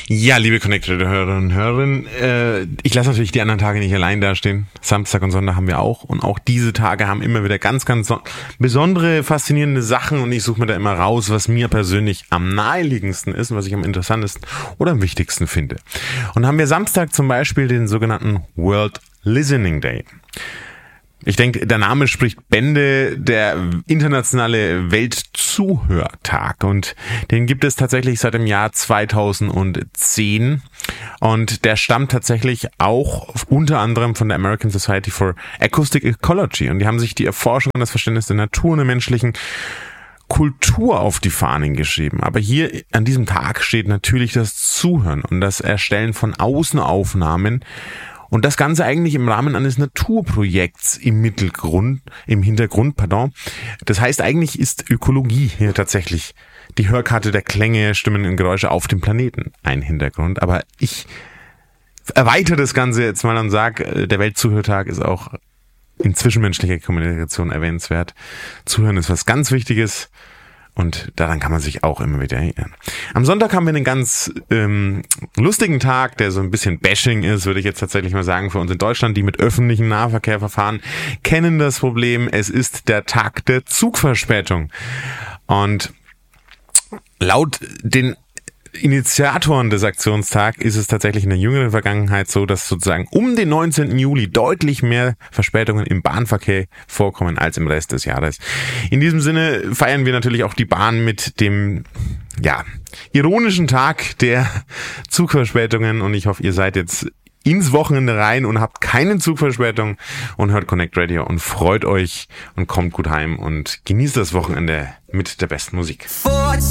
Ja, liebe Connect-Hörerinnen und Hörer, ich lasse natürlich die anderen Tage nicht allein dastehen. Samstag und Sonntag haben wir auch. Und auch diese Tage haben immer wieder ganz besondere, faszinierende Sachen. Und ich suche mir da immer raus, was mir persönlich am naheliegendsten ist und was ich am interessantesten oder am wichtigsten finde. Und haben wir Samstag zum Beispiel den sogenannten World Listening Day. Ich denke, der Name spricht Bände, der internationale Weltzuhörtag, und den gibt es tatsächlich seit dem Jahr 2010, und der stammt tatsächlich auch unter anderem von der American Society for Acoustic Ecology, und die haben sich die Erforschung und das Verständnis der Natur und der menschlichen Kultur auf die Fahnen geschrieben. Aber hier an diesem Tag steht natürlich das Zuhören und das Erstellen von Außenaufnahmen. Und das Ganze eigentlich im Rahmen eines Naturprojekts im Hintergrund. Das heißt, eigentlich ist Ökologie hier tatsächlich die Hörkarte der Klänge, Stimmen und Geräusche auf dem Planeten ein Hintergrund. Aber ich erweitere das Ganze jetzt mal und sage, der Weltzuhörtag ist auch in zwischenmenschlicher Kommunikation erwähnenswert. Zuhören ist was ganz Wichtiges. Und daran kann man sich auch immer wieder erinnern. Am Sonntag haben wir einen ganz lustigen Tag, der so ein bisschen Bashing ist, würde ich jetzt tatsächlich mal sagen, für uns in Deutschland, die mit öffentlichem Nahverkehr verfahren, kennen das Problem. Es ist der Tag der Zugverspätung. Und laut den Initiatoren des Aktionstags ist es tatsächlich in der jüngeren Vergangenheit so, dass sozusagen um den 19. Juli deutlich mehr Verspätungen im Bahnverkehr vorkommen als im Rest des Jahres. In diesem Sinne feiern wir natürlich auch die Bahn mit dem, ironischen Tag der Zugverspätungen, und ich hoffe, ihr seid jetzt ins Wochenende rein und habt keine Zugverspätung und hört Connect Radio und freut euch und kommt gut heim und genießt das Wochenende mit der besten Musik.